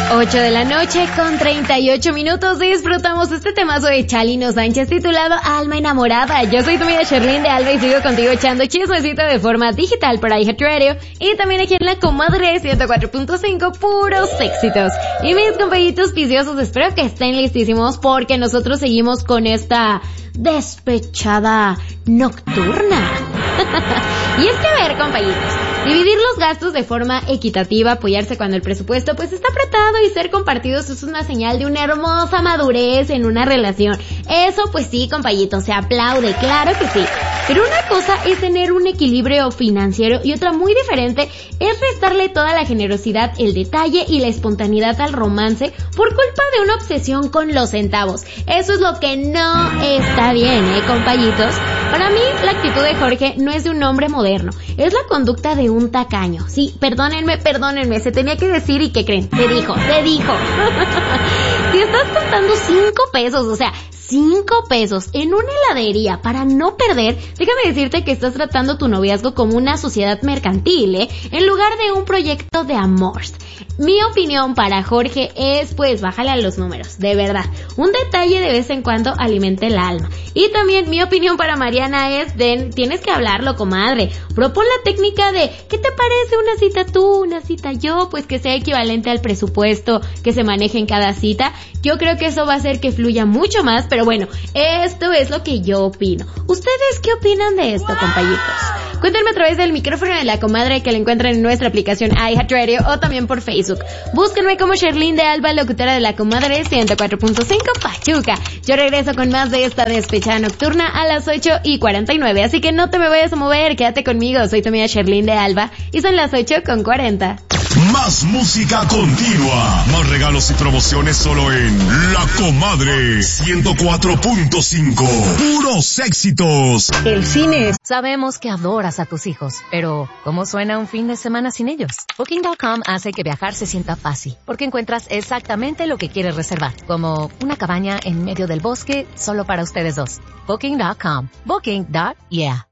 8 de la noche con 38 minutos. Disfrutamos este temazo de Chalino Sánchez titulado Alma Enamorada. Yo soy tu amiga Sherlyn de Alba y sigo contigo echando chismecito de forma digital por iHeartRadio y también aquí en La Comadre 104.5, puros éxitos. Y mis compañitos viciosos, espero que estén listísimos porque nosotros seguimos con esta despechada nocturna. Y es que a ver, compañitos, dividir los gastos de forma equitativa, apoyarse cuando el presupuesto pues está apretado y ser compartidos es una señal de una hermosa madurez en una relación. Eso pues sí, compañitos, se aplaude, claro que sí. Pero una cosa es tener un equilibrio financiero y otra muy diferente es restarle toda la generosidad, el detalle y la espontaneidad al romance por culpa de una obsesión con los centavos. Eso es lo que no está bien, compañitos. Para mí, la actitud de Jorge no es de un hombre moderno, es la conducta de un tacaño. Sí, perdónenme, se tenía que decir y ¿qué creen? Se dijo. Si estás contando 5 pesos, o sea, 5 pesos en una heladería para no perder, déjame decirte que estás tratando tu noviazgo como una sociedad mercantil, en lugar de un proyecto de amor. Mi opinión para Jorge es, pues, bájale a los números, de verdad. Un detalle de vez en cuando alimenta el alma. Y también mi opinión para Mariana es, tienes que hablarlo, comadre. Propon la técnica de, ¿qué te parece una cita tú, una cita yo? Pues que sea equivalente al presupuesto que se maneje en cada cita. Yo creo que eso va a hacer que fluya mucho más, pero bueno, esto es lo que yo opino. ¿Ustedes qué opinan de esto, compañitos? Cuéntenme a través del micrófono de La Comadre que la encuentran en nuestra aplicación iHeartRadio o también por Facebook. Búsquenme como Sherlyn de Alba, locutora de La Comadre 104.5 Pachuca. Yo regreso con más de esta despechada nocturna a las 8:49, así que no te me vayas a mover, quédate conmigo. Soy tu amiga Sherlyn de Alba y son las 8:40. Más música continua, más regalos y promociones solo en La Comadre 104.5. Puros éxitos. El cine es... Sabemos que adoras a tus hijos, pero ¿cómo suena un fin de semana sin ellos? Booking.com hace que viajar se sienta fácil, porque encuentras exactamente lo que quieres reservar, como una cabaña en medio del bosque solo para ustedes dos. Booking.com. Booking.yeah.